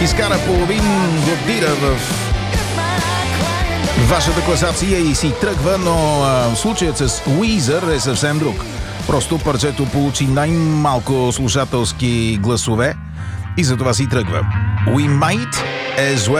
Изкара половин година в вашата класация и си тръгва, но случаят с Weezer е съвсем друг. Просто парчето получи най-малко слушателски гласове и затова си тръгва. We might as well